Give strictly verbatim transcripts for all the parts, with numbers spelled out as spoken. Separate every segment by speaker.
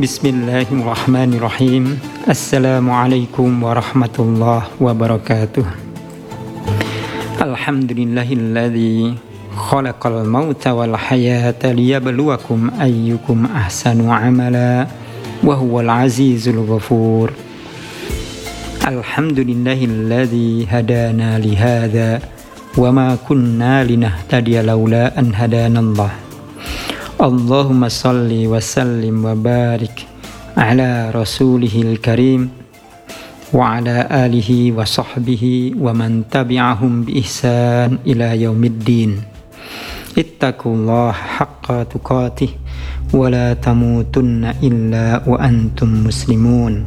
Speaker 1: Bismillahirrahmanirrahim. Assalamualaikum warahmatullahi wabarakatuh. Alhamdulillahilladzi khalaqal mauta wal hayata liyabluwakum ayyukum ahsanu amala wa huwal azizul ghafur. Alhamdulillahilladzi hadana li hadza wa ma kunna linahtadiya laula an hadanallah. Allahumma salli wa sallim wa barik ala rasulihil karim wa ala alihi wa sahbihi wa man tabi'ahum bi ihsan ila yaumiddin. Ittaqullaha haqqa tuqatih wa la tamutunna illa wa antum muslimun.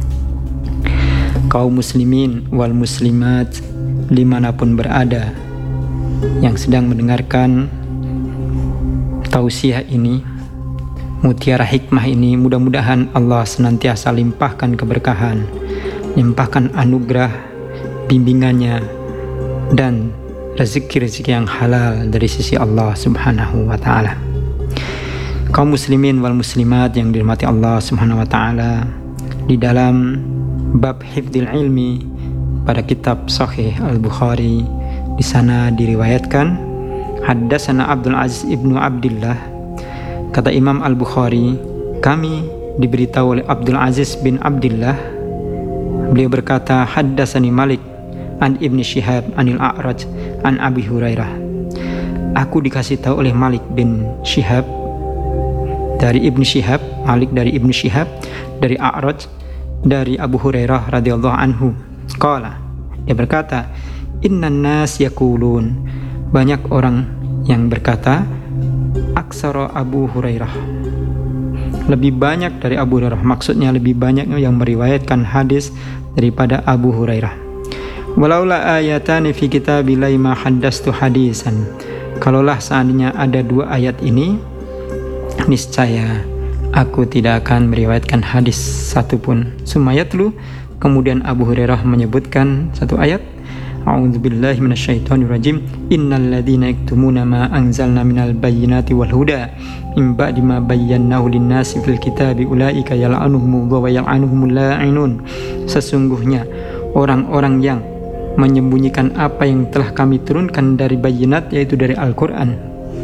Speaker 1: Kaum muslimin wal muslimat dimanapun berada yang sedang mendengarkan tausiah ini, mutiara hikmah ini, mudah-mudahan Allah senantiasa limpahkan keberkahan, limpahkan anugerah, bimbingannya, dan rezeki-rezeki yang halal dari sisi Allah subhanahu wa ta'ala. Kaum muslimin wal muslimat yang dirahmati Allah subhanahu wa ta'ala, di dalam bab hifdzil ilmi pada kitab Sahih Al-Bukhari, di sana diriwayatkan Haddatsana Abdul Aziz ibnu Abdillah, kata Imam Al-Bukhari, kami diberitahu oleh Abdul Aziz bin Abdillah, beliau berkata, Haddatsani Malik an Ibni Syihab anil A'raj an Abi Hurairah. Aku dikasih tahu oleh Malik bin Syihab dari Ibni Syihab, Malik dari Ibni Syihab, dari A'raj, dari Abu Hurairah radhiyallahu anhu. Qala, dia berkata, Innan nas yaqulun, banyak orang yang berkata, aksara Abu Hurairah, lebih banyak dari Abu Hurairah, maksudnya lebih banyak yang meriwayatkan hadis daripada Abu Hurairah. Walaula ayatani fi kitabillahi ma haddastu hadisan, kalaulah seandainya ada dua ayat ini, niscaya aku tidak akan meriwayatkan hadis satupun. Sumayatlu, kemudian Abu Hurairah menyebutkan satu ayat, A'udzubillahi minasyaitonirrajim. Innal ladzina yaktumuna ma anzalna minal bayyinati wal huda min ba'di ma bayyanahu lin-nasi fil kitabi ulaika yal'anuhumullahu wa yal'anuhumul la'inun. Sesungguhnya orang-orang yang menyembunyikan apa yang telah kami turunkan dari bayyinat, yaitu dari Al-Qur'an,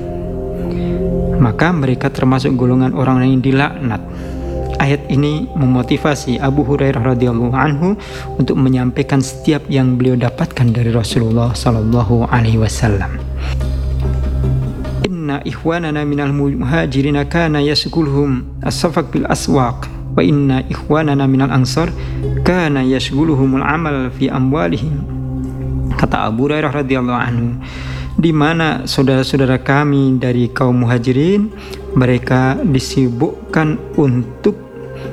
Speaker 1: maka mereka termasuk golongan orang yang dilaknat. Ayat ini memotivasi Abu Hurairah radhiyallahu anhu untuk menyampaikan setiap yang beliau dapatkan dari Rasulullah sallallahu alaihi wasallam. Inna ikhwanana minal muhajirin kana yashghuluhum as-safaq bil aswaq wa inna ikhwanana minal ansar kana yashghuluhumul amal fi amwalihim. Kata Abu Hurairah radhiyallahu anhu, di mana saudara-saudara kami dari kaum muhajirin, mereka disibukkan untuk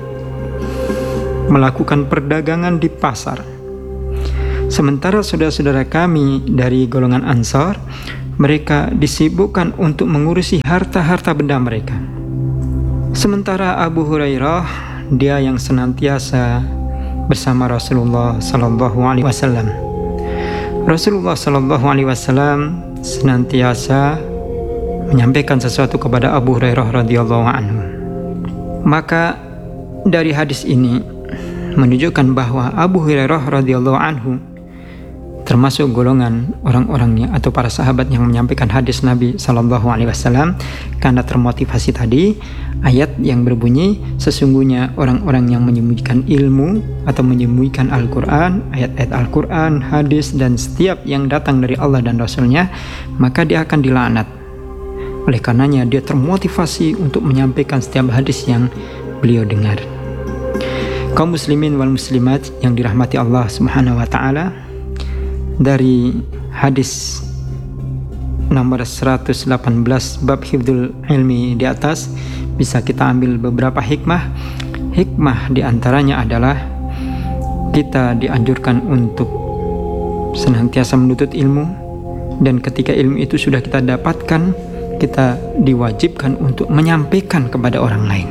Speaker 1: melakukan perdagangan di pasar. Sementara saudara-saudara kami dari golongan Ansar, mereka disibukkan untuk mengurusi harta-harta benda mereka. Sementara Abu Hurairah, dia yang senantiasa bersama Rasulullah sallallahu alaihi wasallam. Rasulullah sallallahu alaihi wasallam senantiasa menyampaikan sesuatu kepada Abu Hurairah radhiyallahu anhu. Maka dari hadis ini menunjukkan bahwa Abu Hurairah radhiyallahu anhu termasuk golongan orang-orangnya atau para sahabat yang menyampaikan hadis Nabi sallallahu alaihi wasallam, karena termotivasi tadi ayat yang berbunyi, sesungguhnya orang-orang yang menyembunyikan ilmu atau menyembunyikan Al-Quran, ayat-ayat Al-Quran, hadis, dan setiap yang datang dari Allah dan Rasulnya, maka dia akan dilaknat. Oleh karenanya dia termotivasi untuk menyampaikan setiap hadis yang beliau dengar. Kaum muslimin wal muslimat yang dirahmati Allah subhanahu wa ta'ala, dari hadis nomor seratus delapan belas bab hifdzul ilmi di atas bisa kita ambil beberapa hikmah. Hikmah diantaranya adalah kita dianjurkan untuk senantiasa menuntut ilmu, dan ketika ilmu itu sudah kita dapatkan, kita diwajibkan untuk menyampaikan kepada orang lain.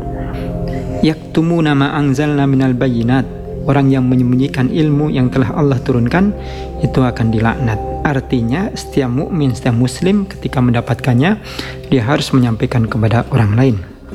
Speaker 1: Yaktumuna ma anzalna minal bayyinat, orang yang menyembunyikan ilmu yang telah Allah turunkan itu akan dilaknat. Artinya setiap mukmin, setiap muslim ketika mendapatkannya, dia harus menyampaikan kepada orang lain.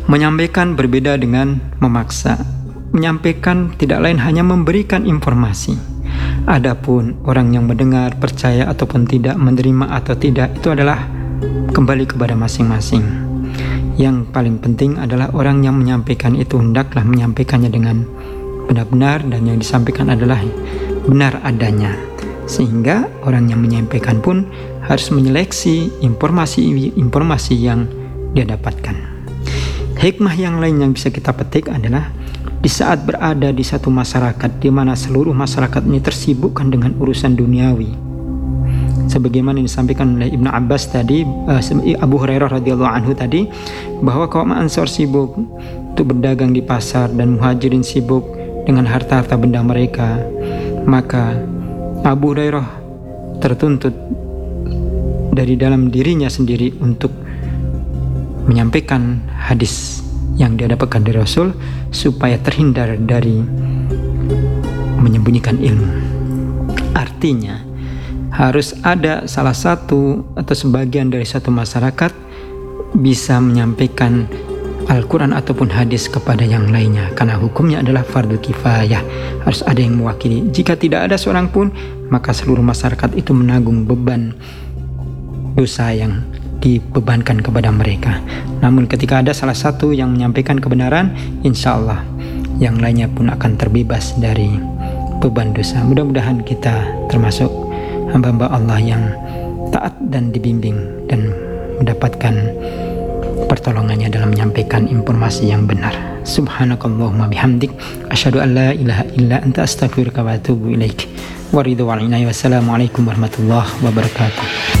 Speaker 1: Menyampaikan berbeda dengan memaksa. Menyampaikan tidak lain hanya memberikan informasi. Adapun orang yang mendengar, percaya ataupun tidak, menerima atau tidak, itu adalah kembali kepada masing-masing. Yang paling penting adalah orang yang menyampaikan itu hendaklah menyampaikannya dengan benar-benar, dan yang disampaikan adalah benar adanya, sehingga orang yang menyampaikan pun harus menyeleksi informasi-informasi yang dia dapatkan. Hikmah yang lain yang bisa kita petik adalah di saat berada di satu masyarakat di mana seluruh masyarakat ini tersibukkan dengan urusan duniawi, sebagaimana yang disampaikan oleh Ibnu Abbas tadi, uh, Abu Hurairah radhiyallahu anhu tadi, bahwa kaum Ansor sibuk untuk berdagang di pasar dan Muhajirin sibuk dengan harta-harta benda mereka, maka Abu Hurairah tertuntut dari dalam dirinya sendiri untuk menyampaikan hadis yang dia dapatkan dari Rasul supaya terhindar dari menyembunyikan ilmu. Artinya harus ada salah satu atau sebagian dari satu masyarakat bisa menyampaikan Al-Quran ataupun hadis kepada yang lainnya, karena hukumnya adalah fardu kifayah, harus ada yang mewakili. Jika tidak ada seorang pun, maka seluruh masyarakat itu menanggung beban dosa yang dibebankan kepada mereka. Namun ketika ada salah satu yang menyampaikan kebenaran, insya Allah yang lainnya pun akan terbebas dari beban dosa. Mudah-mudahan kita termasuk hamba-hamba Allah yang taat dan dibimbing dan mendapatkan pertolongannya dalam menyampaikan informasi yang benar. Subhanakallahumma bihamdik, asyhadu an la ilaha illa anta, astaghfiruka wa atubu ilaik. Wassalamualaikum warahmatullahi wabarakatuh.